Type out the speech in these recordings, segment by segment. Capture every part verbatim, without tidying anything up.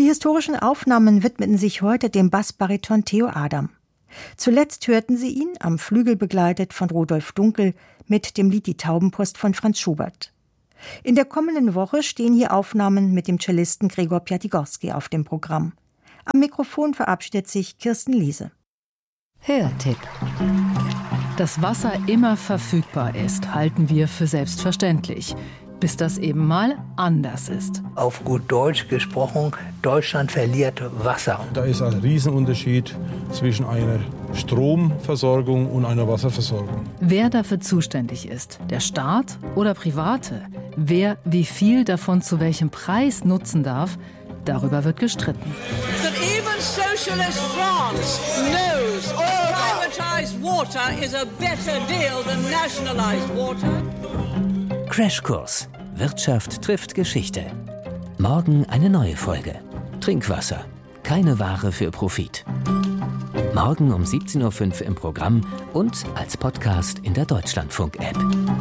Die historischen Aufnahmen widmeten sich heute dem Bassbariton Theo Adam. Zuletzt hörten Sie ihn, am Flügel begleitet von Rudolf Dunkel, mit dem Lied Die Taubenpost von Franz Schubert. In der kommenden Woche stehen hier Aufnahmen mit dem Cellisten Gregor Piatigorski auf dem Programm. Am Mikrofon verabschiedet sich Kirsten Liese. Hörtipp. Dass Wasser immer verfügbar ist, halten wir für selbstverständlich. Bis das eben mal anders ist. Auf gut Deutsch gesprochen, Deutschland verliert Wasser. Da ist ein Riesenunterschied zwischen einer Stromversorgung und einer Wasserversorgung. Wer dafür zuständig ist, der Staat oder Private, wer wie viel davon zu welchem Preis nutzen darf, darüber wird gestritten. That even socialist France knows privatized water is a better deal than nationalized water. Crashkurs. Wirtschaft trifft Geschichte. Morgen eine neue Folge. Trinkwasser. Keine Ware für Profit. Morgen um siebzehn Uhr fünf im Programm und als Podcast in der Deutschlandfunk-App.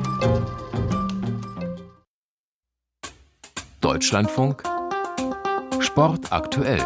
Deutschlandfunk Sport aktuell.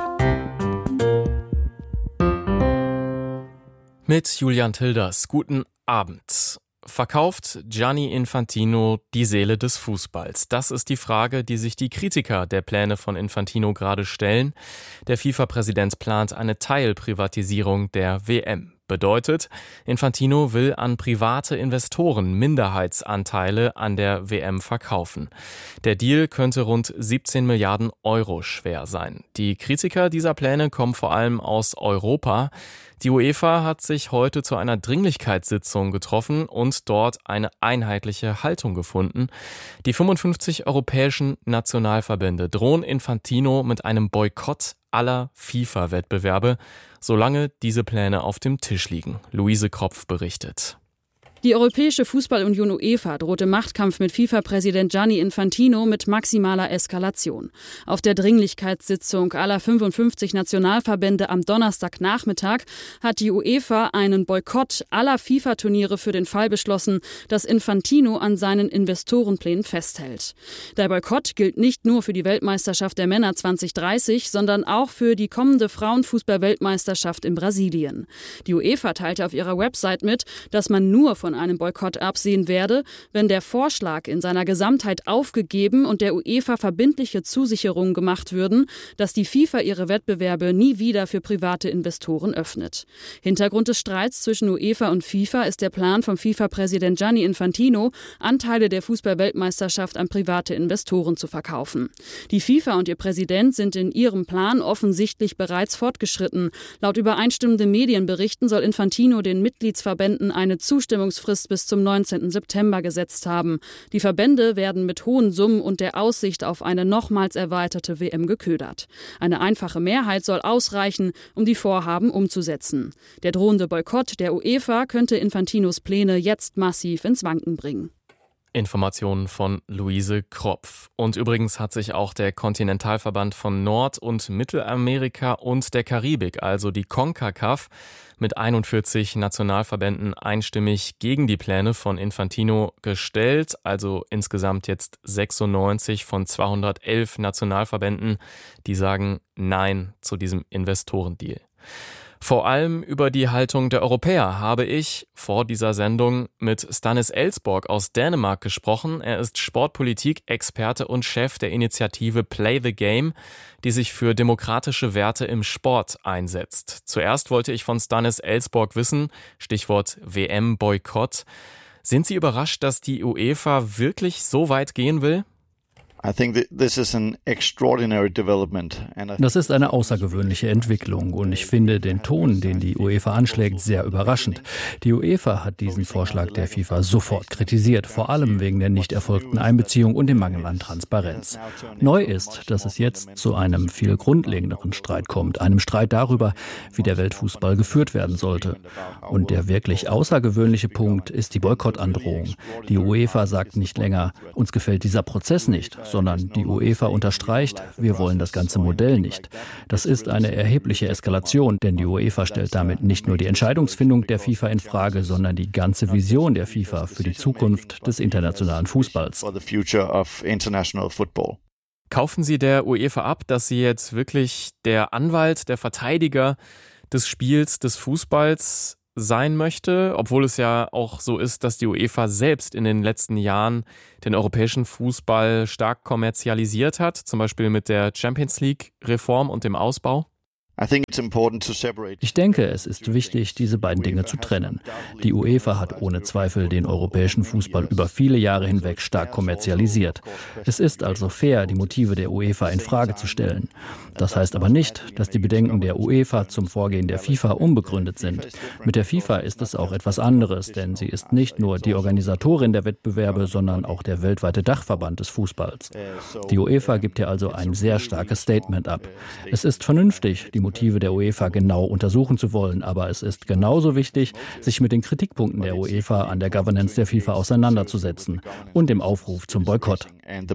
Mit Julian Tilders. Guten Abend. Verkauft Gianni Infantino die Seele des Fußballs? Das ist die Frage, die sich die Kritiker der Pläne von Infantino gerade stellen. Der FIFA-Präsident plant eine Teilprivatisierung der W M. Bedeutet, Infantino will an private Investoren Minderheitsanteile an der W M verkaufen. Der Deal könnte rund siebzehn Milliarden Euro schwer sein. Die Kritiker dieser Pläne kommen vor allem aus Europa. Die UEFA hat sich heute zu einer Dringlichkeitssitzung getroffen und dort eine einheitliche Haltung gefunden. Die fünfundfünfzig europäischen Nationalverbände drohen Infantino mit einem Boykott aller FIFA-Wettbewerbe, solange diese Pläne auf dem Tisch liegen. Luise Kropf berichtet. Die Europäische Fußballunion UEFA droht im Machtkampf mit FIFA-Präsident Gianni Infantino mit maximaler Eskalation. Auf der Dringlichkeitssitzung aller fünfundfünfzig Nationalverbände am Donnerstagnachmittag hat die UEFA einen Boykott aller FIFA-Turniere für den Fall beschlossen, dass Infantino an seinen Investorenplänen festhält. Der Boykott gilt nicht nur für die Weltmeisterschaft der Männer zwanzig dreißig, sondern auch für die kommende Frauenfußball-Weltmeisterschaft in Brasilien. Die UEFA teilte auf ihrer Website mit, dass man nur von einem Boykott absehen werde, wenn der Vorschlag in seiner Gesamtheit aufgegeben und der UEFA verbindliche Zusicherungen gemacht würden, dass die FIFA ihre Wettbewerbe nie wieder für private Investoren öffnet. Hintergrund des Streits zwischen UEFA und FIFA ist der Plan von FIFA-Präsident Gianni Infantino, Anteile der Fußball-Weltmeisterschaft an private Investoren zu verkaufen. Die FIFA und ihr Präsident sind in ihrem Plan offensichtlich bereits fortgeschritten. Laut übereinstimmenden Medienberichten soll Infantino den Mitgliedsverbänden eine Zustimmungsfrist bis zum neunzehnten September gesetzt haben. Die Verbände werden mit hohen Summen und der Aussicht auf eine nochmals erweiterte W M geködert. Eine einfache Mehrheit soll ausreichen, um die Vorhaben umzusetzen. Der drohende Boykott der UEFA könnte Infantinos Pläne jetzt massiv ins Wanken bringen. Informationen von Luise Kropf. Und übrigens hat sich auch der Kontinentalverband von Nord- und Mittelamerika und der Karibik, also die CONCACAF, mit einundvierzig Nationalverbänden einstimmig gegen die Pläne von Infantino gestellt. Also insgesamt jetzt sechsundneunzig von zweihundertelf Nationalverbänden, die sagen Nein zu diesem Investorendeal. Vor allem über die Haltung der Europäer habe ich vor dieser Sendung mit Stanis Elsborg aus Dänemark gesprochen. Er ist Sportpolitik-Experte und Chef der Initiative Play the Game, die sich für demokratische Werte im Sport einsetzt. Zuerst wollte ich von Stanis Elsborg wissen, Stichwort W M-Boykott. Sind Sie überrascht, dass die UEFA wirklich so weit gehen will? Das ist eine außergewöhnliche Entwicklung und ich finde den Ton, den die UEFA anschlägt, sehr überraschend. Die UEFA hat diesen Vorschlag der FIFA sofort kritisiert, vor allem wegen der nicht erfolgten Einbeziehung und dem Mangel an Transparenz. Neu ist, dass es jetzt zu einem viel grundlegenderen Streit kommt, einem Streit darüber, wie der Weltfußball geführt werden sollte. Und der wirklich außergewöhnliche Punkt ist die Boykottandrohung. Die UEFA sagt nicht länger, uns gefällt dieser Prozess nicht, sondern die UEFA unterstreicht, wir wollen das ganze Modell nicht. Das ist eine erhebliche Eskalation, denn die UEFA stellt damit nicht nur die Entscheidungsfindung der FIFA in Frage, sondern die ganze Vision der FIFA für die Zukunft des internationalen Fußballs. Kaufen Sie der UEFA ab, dass sie jetzt wirklich der Anwalt, der Verteidiger des Spiels, des Fußballs sein möchte, obwohl es ja auch so ist, dass die UEFA selbst in den letzten Jahren den europäischen Fußball stark kommerzialisiert hat, zum Beispiel mit der Champions League-Reform und dem Ausbau? Ich denke, es ist wichtig, diese beiden Dinge zu trennen. Die UEFA hat ohne Zweifel den europäischen Fußball über viele Jahre hinweg stark kommerzialisiert. Es ist also fair, die Motive der UEFA in Frage zu stellen. Das heißt aber nicht, dass die Bedenken der UEFA zum Vorgehen der FIFA unbegründet sind. Mit der FIFA ist es auch etwas anderes, denn sie ist nicht nur die Organisatorin der Wettbewerbe, sondern auch der weltweite Dachverband des Fußballs. Die UEFA gibt hier also ein sehr starkes Statement ab. Es ist vernünftig, die Motive der UEFA genau untersuchen zu wollen, aber es ist genauso wichtig, sich mit den Kritikpunkten der UEFA an der Governance der FIFA auseinanderzusetzen und dem Aufruf zum Boykott.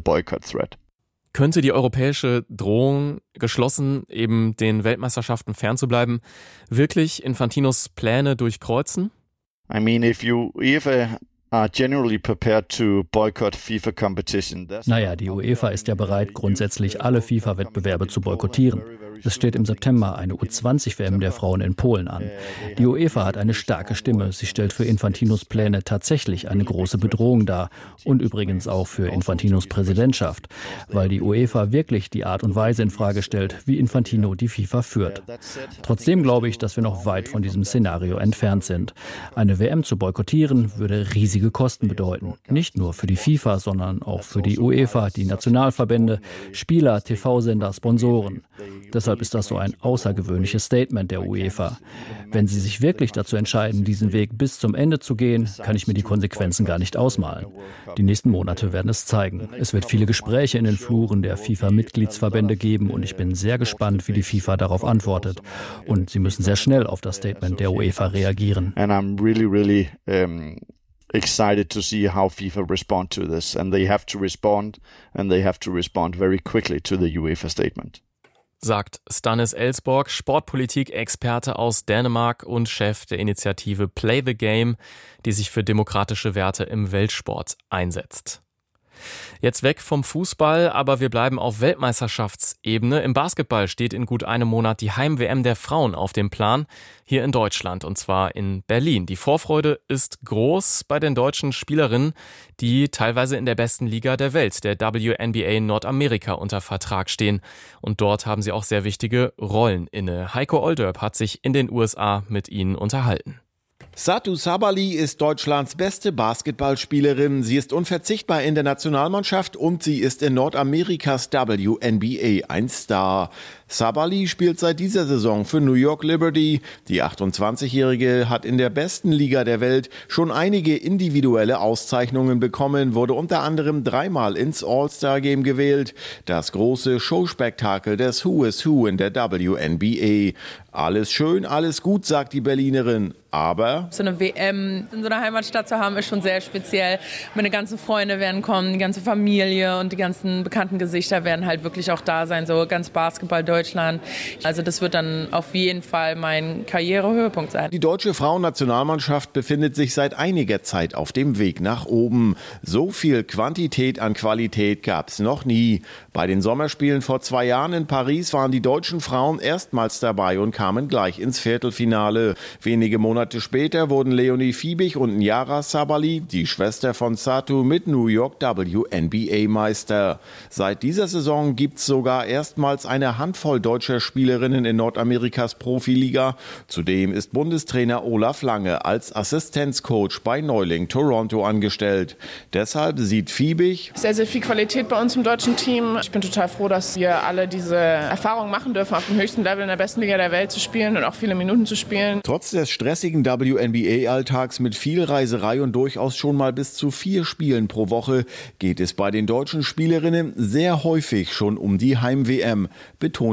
Könnte die europäische Drohung, geschlossen eben den Weltmeisterschaften fernzubleiben, wirklich Infantinos Pläne durchkreuzen? I mean, if you UEFA are generally prepared to boycott FIFA competition. Naja, die UEFA ist ja bereit, grundsätzlich alle FIFA-Wettbewerbe zu boykottieren. Es steht im September eine U zwanzig W M der Frauen in Polen an. Die UEFA hat eine starke Stimme. Sie stellt für Infantinos Pläne tatsächlich eine große Bedrohung dar. Und übrigens auch für Infantinos Präsidentschaft. Weil die UEFA wirklich die Art und Weise in Frage stellt, wie Infantino die FIFA führt. Trotzdem glaube ich, dass wir noch weit von diesem Szenario entfernt sind. Eine W M zu boykottieren würde riesige Kosten bedeuten. Nicht nur für die FIFA, sondern auch für die UEFA, die Nationalverbände, Spieler, T V-Sender, Sponsoren. Deshalb ist das so ein außergewöhnliches Statement der UEFA. Wenn sie sich wirklich dazu entscheiden, diesen Weg bis zum Ende zu gehen, kann ich mir die Konsequenzen gar nicht ausmalen. Die nächsten Monate werden es zeigen. Es wird viele Gespräche in den Fluren der FIFA-Mitgliedsverbände geben und ich bin sehr gespannt, wie die FIFA darauf antwortet. Und sie müssen sehr schnell auf das Statement der UEFA reagieren. And I'm really, really um excited to see how FIFA respond to this. And they have to respond, and they have to respond very quickly to the UEFA statement. Sagt Stanis Elsborg, Sportpolitik-Experte aus Dänemark und Chef der Initiative Play the Game, die sich für demokratische Werte im Weltsport einsetzt. Jetzt weg vom Fußball, aber wir bleiben auf Weltmeisterschaftsebene. Im Basketball steht in gut einem Monat die Heim-W M der Frauen auf dem Plan, hier in Deutschland, und zwar in Berlin. Die Vorfreude ist groß bei den deutschen Spielerinnen, die teilweise in der besten Liga der Welt, der W N B A Nordamerika, unter Vertrag stehen. Und dort haben sie auch sehr wichtige Rollen inne. Heiko Olderb hat sich in den U S A mit ihnen unterhalten. Satou Sabally ist Deutschlands beste Basketballspielerin. Sie ist unverzichtbar in der Nationalmannschaft und sie ist in Nordamerikas W N B A ein Star. Sabally spielt seit dieser Saison für New York Liberty. Die achtundzwanzigjährige hat in der besten Liga der Welt schon einige individuelle Auszeichnungen bekommen, wurde unter anderem dreimal ins All-Star-Game gewählt. Das große Showspektakel des Who is Who in der W N B A. Alles schön, alles gut, sagt die Berlinerin. Aber so eine W M in so einer Heimatstadt zu haben, ist schon sehr speziell. Meine ganzen Freunde werden kommen, die ganze Familie und die ganzen bekannten Gesichter werden halt wirklich auch da sein, so ganz Basketball Deutschland. Also das wird dann auf jeden Fall mein Karrierehöhepunkt sein. Die deutsche Frauennationalmannschaft befindet sich seit einiger Zeit auf dem Weg nach oben. So viel Quantität an Qualität gab es noch nie. Bei den Sommerspielen vor zwei Jahren in Paris waren die deutschen Frauen erstmals dabei und kamen gleich ins Viertelfinale. Wenige Monate später wurden Leonie Fiebig und Nyara Sabally, die Schwester von Satou, mit New York W N B A-Meister. Seit dieser Saison gibt's sogar erstmals eine Handvoll deutscher Spielerinnen in Nordamerikas Profiliga. Zudem ist Bundestrainer Olaf Lange als Assistenzcoach bei Neuling Toronto angestellt. Deshalb sieht Fiebig sehr, sehr viel Qualität bei uns im deutschen Team. Ich bin total froh, dass wir alle diese Erfahrung machen dürfen, auf dem höchsten Level in der besten Liga der Welt zu spielen und auch viele Minuten zu spielen. Trotz des stressigen W N B A-Alltags mit viel Reiserei und durchaus schon mal bis zu vier Spielen pro Woche geht es bei den deutschen Spielerinnen sehr häufig schon um die Heim-W M, betont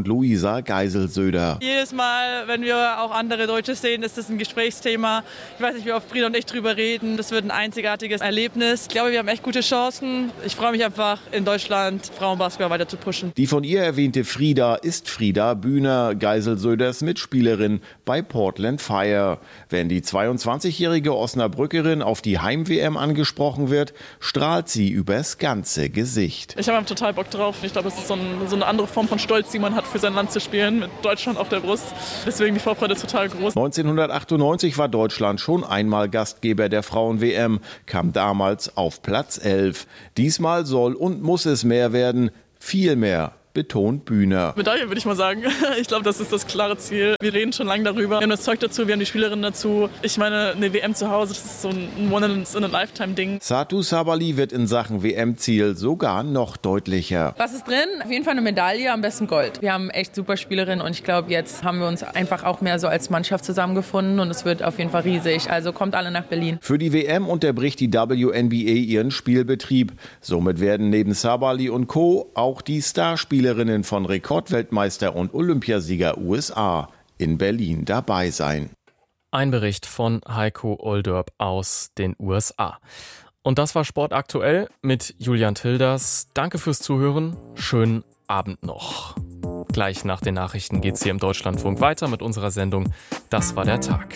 und Luisa Geiselsöder. Jedes Mal, wenn wir auch andere Deutsche sehen, ist das ein Gesprächsthema. Ich weiß nicht, wie oft Frieda und ich drüber reden. Das wird ein einzigartiges Erlebnis. Ich glaube, wir haben echt gute Chancen. Ich freue mich einfach, in Deutschland Frauenbasketball weiter zu pushen. Die von ihr erwähnte Frieda ist Frieda Bühner, Geiselsöders Mitspielerin bei Portland Fire. Wenn die zweiundzwanzigjährige Osnabrückerin auf die Heim-W M angesprochen wird, strahlt sie übers ganze Gesicht. Ich habe total Bock drauf. Ich glaube, es ist so, ein, so eine andere Form von Stolz, die man hat, für sein Land zu spielen, mit Deutschland auf der Brust. Deswegen die Vorfreude ist total groß. neunzehnhundertachtundneunzig war Deutschland schon einmal Gastgeber der Frauen-W M, kam damals auf Platz elf. Diesmal soll und muss es mehr werden, viel mehr, betont Bühner. Medaille, würde ich mal sagen. Ich glaube, das ist das klare Ziel. Wir reden schon lange darüber. Wir haben das Zeug dazu, wir haben die Spielerinnen dazu. Ich meine, eine W M zu Hause, das ist so ein One-in-a-Lifetime-Ding. Satou Sabali wird in Sachen W M-Ziel sogar noch deutlicher. Was ist drin? Auf jeden Fall eine Medaille, am besten Gold. Wir haben echt super Spielerinnen und ich glaube, jetzt haben wir uns einfach auch mehr so als Mannschaft zusammengefunden und es wird auf jeden Fall riesig. Also kommt alle nach Berlin. Für die W M unterbricht die W N B A ihren Spielbetrieb. Somit werden neben Sabali und Co. auch die Starspielerinnen von Rekordweltmeister und Olympiasieger U S A in Berlin dabei sein. Ein Bericht von Heiko Olderb aus den U S A. Und das war Sport aktuell mit Julian Tilders. Danke fürs Zuhören. Schönen Abend noch. Gleich nach den Nachrichten geht's hier im Deutschlandfunk weiter mit unserer Sendung Das war der Tag.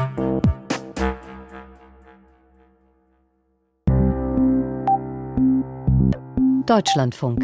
Deutschlandfunk.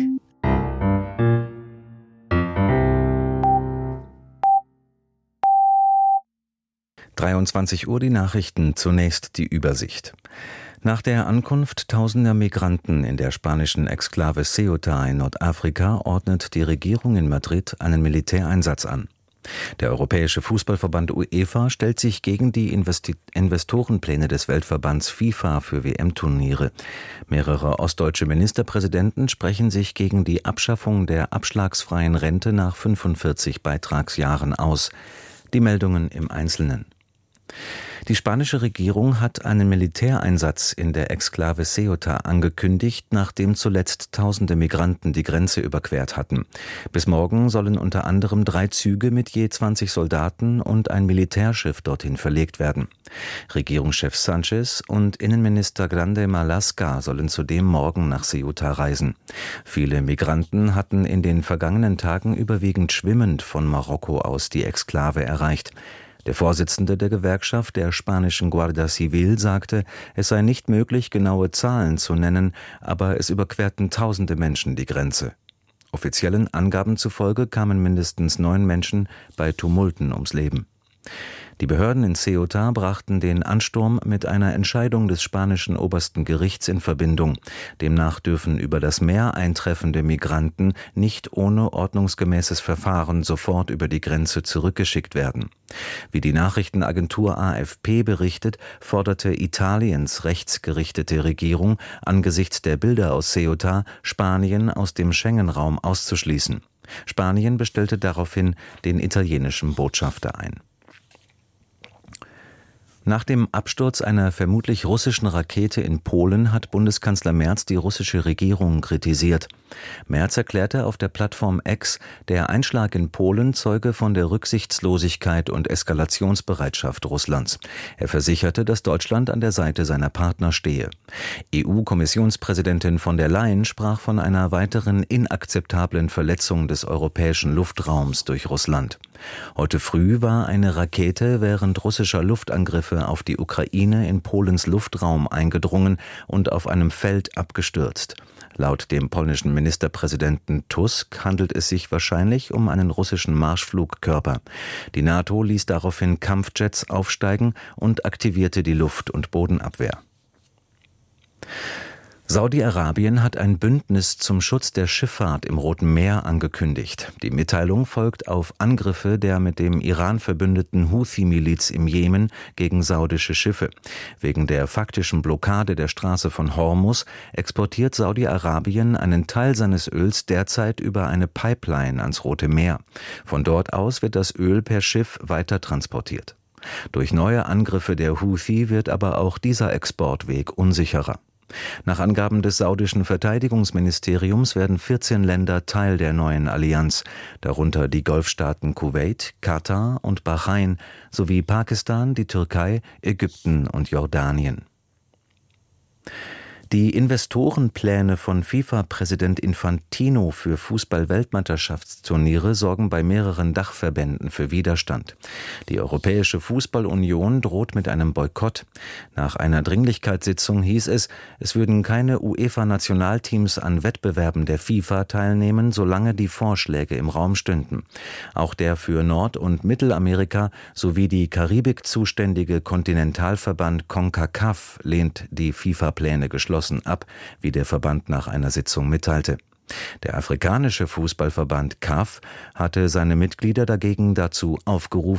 dreiundzwanzig Uhr die Nachrichten, zunächst die Übersicht. Nach der Ankunft tausender Migranten in der spanischen Exklave Ceuta in Nordafrika ordnet die Regierung in Madrid einen Militäreinsatz an. Der Europäische Fußballverband UEFA stellt sich gegen die Investi- Investorenpläne des Weltverbands FIFA für W M-Turniere. Mehrere ostdeutsche Ministerpräsidenten sprechen sich gegen die Abschaffung der abschlagsfreien Rente nach fünfundvierzig Beitragsjahren aus. Die Meldungen im Einzelnen. Die spanische Regierung hat einen Militäreinsatz in der Exklave Ceuta angekündigt, nachdem zuletzt tausende Migranten die Grenze überquert hatten. Bis morgen sollen unter anderem drei Züge mit je zwanzig Soldaten und ein Militärschiff dorthin verlegt werden. Regierungschef Sanchez und Innenminister Grande Marlaska sollen zudem morgen nach Ceuta reisen. Viele Migranten hatten in den vergangenen Tagen überwiegend schwimmend von Marokko aus die Exklave erreicht. Der Vorsitzende der Gewerkschaft der spanischen Guardia Civil sagte, es sei nicht möglich, genaue Zahlen zu nennen, aber es überquerten tausende Menschen die Grenze. Offiziellen Angaben zufolge kamen mindestens neun Menschen bei Tumulten ums Leben. Die Behörden in Ceuta brachten den Ansturm mit einer Entscheidung des spanischen obersten Gerichts in Verbindung. Demnach dürfen über das Meer eintreffende Migranten nicht ohne ordnungsgemäßes Verfahren sofort über die Grenze zurückgeschickt werden. Wie die Nachrichtenagentur A F P berichtet, forderte Italiens rechtsgerichtete Regierung angesichts der Bilder aus Ceuta, Spanien aus dem Schengen-Raum auszuschließen. Spanien bestellte daraufhin den italienischen Botschafter ein. Nach dem Absturz einer vermutlich russischen Rakete in Polen hat Bundeskanzler Merz die russische Regierung kritisiert. Merz erklärte auf der Plattform X, der Einschlag in Polen zeuge von der Rücksichtslosigkeit und Eskalationsbereitschaft Russlands. Er versicherte, dass Deutschland an der Seite seiner Partner stehe. E U-Kommissionspräsidentin von der Leyen sprach von einer weiteren inakzeptablen Verletzung des europäischen Luftraums durch Russland. Heute früh war eine Rakete während russischer Luftangriffe auf die Ukraine in Polens Luftraum eingedrungen und auf einem Feld abgestürzt. Laut dem polnischen Ministerpräsidenten Tusk handelt es sich wahrscheinlich um einen russischen Marschflugkörper. Die NATO ließ daraufhin Kampfjets aufsteigen und aktivierte die Luft- und Bodenabwehr. Saudi-Arabien hat ein Bündnis zum Schutz der Schifffahrt im Roten Meer angekündigt. Die Mitteilung folgt auf Angriffe der mit dem Iran verbündeten Houthi-Miliz im Jemen gegen saudische Schiffe. Wegen der faktischen Blockade der Straße von Hormuz exportiert Saudi-Arabien einen Teil seines Öls derzeit über eine Pipeline ans Rote Meer. Von dort aus wird das Öl per Schiff weiter transportiert. Durch neue Angriffe der Houthi wird aber auch dieser Exportweg unsicherer. Nach Angaben des saudischen Verteidigungsministeriums werden vierzehn Länder Teil der neuen Allianz, darunter die Golfstaaten Kuwait, Katar und Bahrain sowie Pakistan, die Türkei, Ägypten und Jordanien. Die Investorenpläne von FIFA-Präsident Infantino für Fußball-Weltmeisterschaftsturniere sorgen bei mehreren Dachverbänden für Widerstand. Die Europäische Fußballunion droht mit einem Boykott. Nach einer Dringlichkeitssitzung hieß es, es würden keine UEFA-Nationalteams an Wettbewerben der FIFA teilnehmen, solange die Vorschläge im Raum stünden. Auch der für Nord- und Mittelamerika sowie die Karibik zuständige Kontinentalverband CONCACAF lehnt die FIFA-Pläne geschlossen ab, wie der Verband nach einer Sitzung mitteilte. Der afrikanische Fußballverband C A F hatte seine Mitglieder dagegen dazu aufgerufen,